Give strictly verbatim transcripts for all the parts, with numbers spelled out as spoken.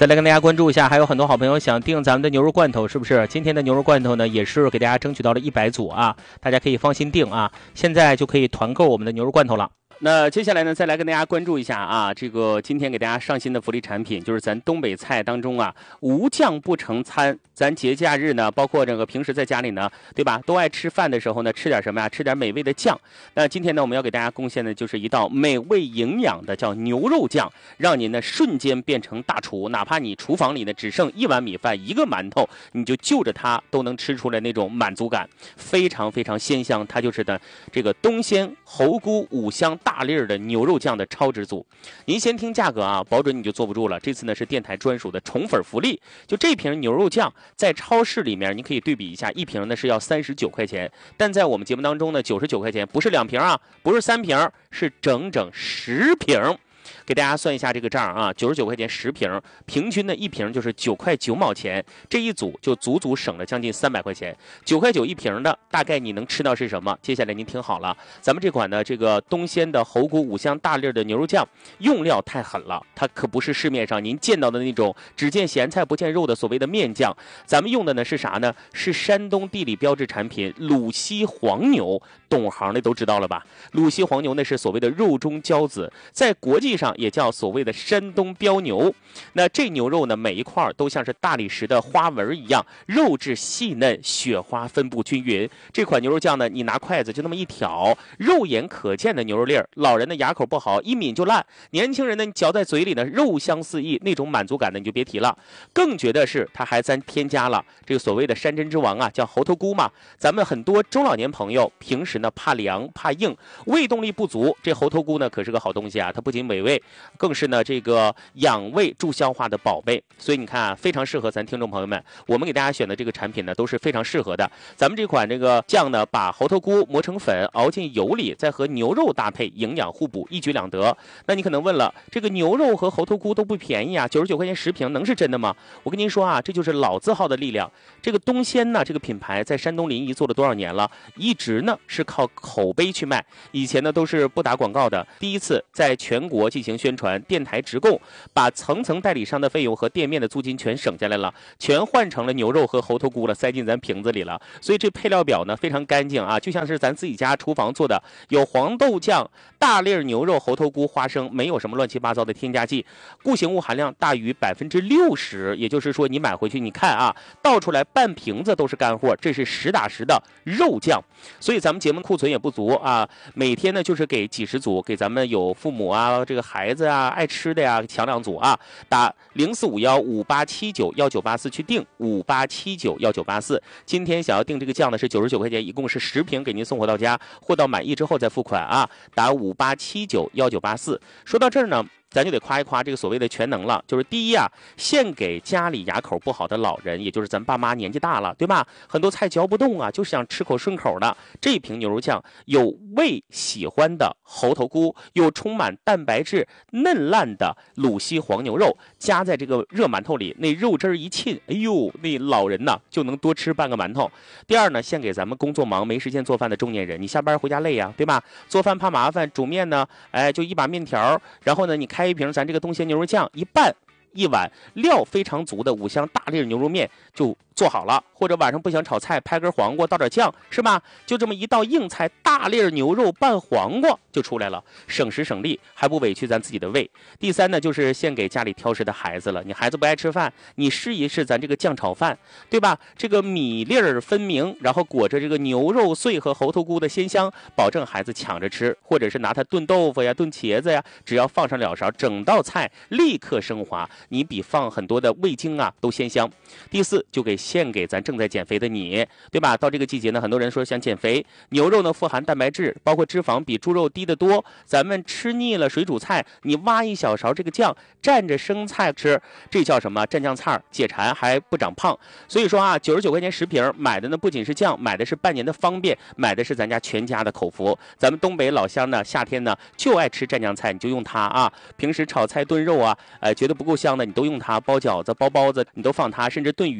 再来跟大家关注一下，还有很多好朋友想订咱们的牛肉罐头，是不是？今天的牛肉罐头呢，也是给大家争取到了一百组啊，大家可以放心订啊，现在就可以团购我们的牛肉罐头了。那接下来呢，再来跟大家关注一下啊，这个今天给大家上新的福利产品，就是咱东北菜当中啊，无酱不成餐。咱节假日呢，包括这个平时在家里呢，对吧，都爱吃饭的时候呢，吃点什么呀？吃点美味的酱。那今天呢，我们要给大家贡献的就是一道美味营养的叫牛肉酱，让您呢瞬间变成大厨，哪怕你厨房里呢只剩一碗米饭、一个馒头，你就就着它都能吃出来那种满足感，非常非常鲜香。它就是的这个东鲜猴菇五香大大粒儿的牛肉酱的超值组。您先听价格啊，保准你就坐不住了。这次呢是电台专属的宠粉福利，就这瓶牛肉酱在超市里面你可以对比一下，一瓶呢是要三十九块钱，但在我们节目当中呢九十九块钱，不是两瓶啊，不是三瓶，是整整十瓶。给大家算一下这个账啊，九十九块钱十瓶，平均的一瓶就是九块九毛钱，这一组就足足省了将近三百块钱。九块九一瓶的，大概你能吃到是什么？接下来您听好了，咱们这款的这个东鲜的猴菇五香大粒的牛肉酱，用料太狠了，它可不是市面上您见到的那种只见咸菜不见肉的所谓的面酱，咱们用的呢是啥呢？是山东地理标志产品鲁西黄牛，懂行的都知道了吧？鲁西黄牛呢是所谓的肉中骄子，在国际上也叫所谓的山东标牛。那这牛肉呢，每一块都像是大理石的花纹一样，肉质细嫩，雪花分布均匀。这款牛肉酱呢，你拿筷子就那么一挑，肉眼可见的牛肉粒儿，老人的牙口不好，一抿就烂；年轻人呢，你嚼在嘴里呢，肉香四溢，那种满足感呢，你就别提了。更觉得是它还咱添加了这个所谓的山珍之王啊，叫猴头菇嘛。咱们很多中老年朋友平时呢怕凉怕硬，胃动力不足，这猴头菇呢可是个好东西啊，它不仅美味，更是呢这个养胃助消化的宝贝。所以你看啊，非常适合咱听众朋友们，我们给大家选的这个产品呢都是非常适合的。咱们这款这个酱呢，把猴头菇磨成粉，熬进油里，再和牛肉搭配，营养互补，一举两得。那你可能问了，这个牛肉和猴头菇都不便宜啊，九十九块钱十瓶，能是真的吗？我跟您说啊，这就是老字号的力量。这个东鲜呢，这个品牌在山东临沂做了多少年了？一直呢是靠口碑去卖，以前呢都是不打广告的，第一次在全国进行宣传，电台直供，把层层代理商的费用和店面的租金全省下来了，全换成了牛肉和猴头菇了，塞进咱瓶子里了。所以这配料表呢非常干净啊，就像是咱自己家厨房做的，有黄豆酱、大粒牛肉、猴头菇、花生，没有什么乱七八糟的添加剂，固形物含量大于百分之六十，也就是说你买回去你看啊，倒出来半瓶子都是干货，这是实打实的肉酱。所以咱们节目库存也不足啊，每天呢就是给几十组，给咱们有父母啊、这个孩子啊、爱吃的呀，抢两组啊，打零四五幺五八七九幺九八四去订五八七九幺九八四。今天想要订这个酱呢是九十九块钱，一共是十瓶给您送货到家，货到满意之后再付款啊，打五八七九幺九八四。说到这儿呢，咱就得夸一夸这个所谓的全能了，就是第一啊，献给家里牙口不好的老人，也就是咱爸妈年纪大了，对吧？很多菜嚼不动啊，就想吃口顺口的。这瓶牛肉酱有胃喜欢的猴头菇，有充满蛋白质嫩烂的鲁西黄牛肉，加在这个热馒头里，那肉汁儿一沁，哎呦，那老人呐就能多吃半个馒头。第二呢，献给咱们工作忙没时间做饭的中年人，你下班回家累呀、啊，对吧？做饭怕麻烦，煮面呢，哎，就一把面条，然后呢，你开一瓶咱这个东鲜牛肉酱，一拌一碗料非常足的五香大粒牛肉面就做好了。或者晚上不想炒菜，拍根黄瓜倒点酱，是吧？就这么一道硬菜，大粒牛肉拌黄瓜就出来了，省时省力，还不委屈咱自己的胃。第三呢，就是献给家里挑食的孩子了，你孩子不爱吃饭，你试一试咱这个酱炒饭，对吧？这个米粒儿分明，然后裹着这个牛肉碎和猴头菇的鲜香，保证孩子抢着吃。或者是拿它炖豆腐呀、炖茄子呀，只要放上两勺，整道菜立刻升华，你比放很多的味精啊都鲜香。第四，就给献给咱正在减肥的你，对吧？到这个季节呢，很多人说想减肥，牛肉呢富含蛋白质，包括脂肪比猪肉低得多。咱们吃腻了水煮菜，你挖一小勺这个酱，蘸着生菜吃，这叫什么？蘸酱菜，解馋还不长胖。所以说啊，九十九块钱十瓶，买的呢不仅是酱，买的是半年的方便，买的是咱家全家的口福。咱们东北老乡呢，夏天呢就爱吃蘸酱菜，你就用它啊。平时炒菜炖肉啊，呃，觉得不够香的，你都用它；包饺子、包包子，你都放它；甚至炖鱼啊、炖肉。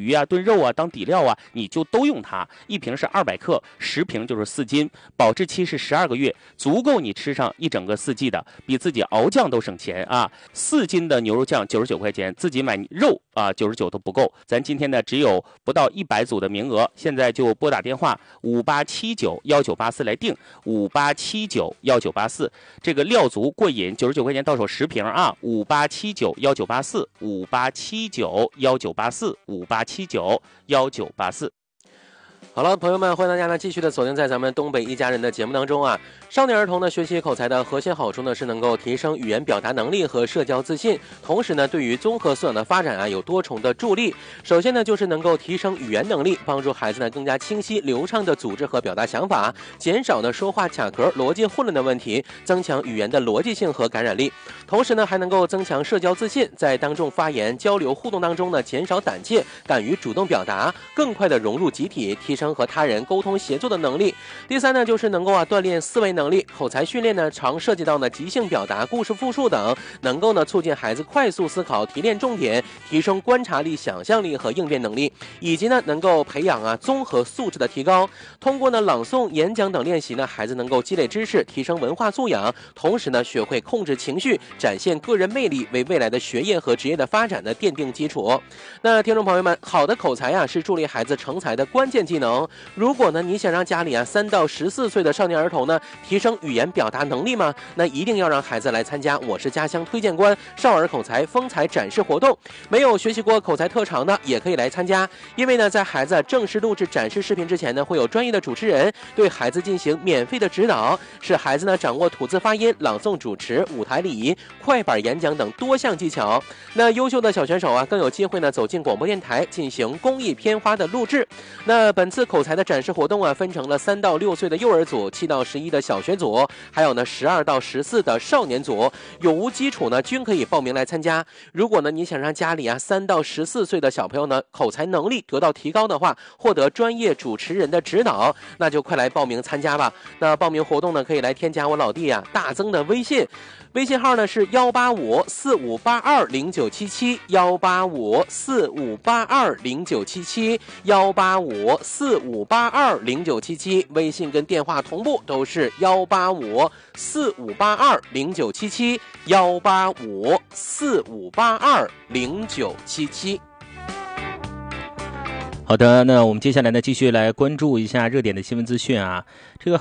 肉啊、当底料啊，你就都用它。一瓶是二百克，十瓶就是四斤，保质期是十二个月，足够你吃上一整个四季的，比自己熬酱都省钱啊！四斤的牛肉酱九十九块钱，自己买肉啊九十九都不够。咱今天呢只有不到一百组的名额，现在就拨打电话五八七九幺九八四来定，五八七九幺九八四，这个料足过瘾，九十九块钱到手十瓶啊！五八七九幺九八四，五八七九幺九八四，五八七九幺九八四。 好了，朋友们，欢迎大家呢继续的锁定在咱们东北一家人的节目当中啊。少年儿童呢学习口才的核心好处呢是能够提升语言表达能力和社交自信，同时呢对于综合素养的发展啊有多重的助力。首先呢就是能够提升语言能力，帮助孩子呢更加清晰流畅的组织和表达想法，减少呢说话卡壳、逻辑混乱的问题，增强语言的逻辑性和感染力。同时呢还能够增强社交自信，在当众发言、交流互动当中呢减少胆怯，敢于主动表达，更快的融入集体，提升和他人沟通协作的能力。第三呢就是能够啊锻炼思维能力，口才训练呢常涉及到呢即兴表达、故事复述等，能够呢促进孩子快速思考、提炼重点，提升观察力、想象力和应变能力，以及呢能够培养啊综合素质的提高。通过呢朗诵、演讲等练习呢，孩子能够积累知识，提升文化素养，同时呢学会控制情绪，展现个人魅力，为未来的学业和职业的发展呢奠定基础。那听众朋友们，好的口才啊是助力孩子成才的关键技能。如果呢你想让家里啊三到十四岁的少年儿童呢提升语言表达能力吗？那一定要让孩子来参加我是家乡推荐官少儿口才风采展示活动。没有学习过口才特长的也可以来参加，因为呢在孩子正式录制展示视频之前呢，会有专业的主持人对孩子进行免费的指导，使孩子呢掌握吐字发音、朗诵主持、舞台礼仪、快板演讲等多项技巧。那优秀的小选手啊更有机会呢走进广播电台进行公益片花的录制。那本次口才的展示活动啊分成了三到六岁的幼儿组、七到十一的小学组，还有呢十二到十四的少年组，有无基础呢均可以报名来参加。如果呢你想让家里啊三到十四岁的小朋友呢口才能力得到提高的话，获得专业主持人的指导，那就快来报名参加吧。那报名活动呢可以来添加我老弟啊大增的微信，微信号呢是幺八五四五八二零九七七，幺八五四五八二零九七七，幺八五四五八二零九七七，微信跟电话同步都是幺八五四五八二零九七七，幺八五四五八二零九七七。 好的，那我们接下来呢继续来关注一下热点的新闻资讯啊。这个